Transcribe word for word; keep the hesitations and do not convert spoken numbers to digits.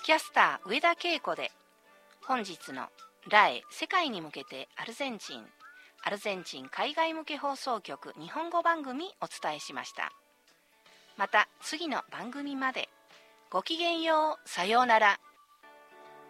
キャスター上田恵子で本日のラエ世界に向けてアルゼンチンアルゼンチン海外向け放送局日本語番組お伝えしました。また次の番組までごきげんよう、さようなら。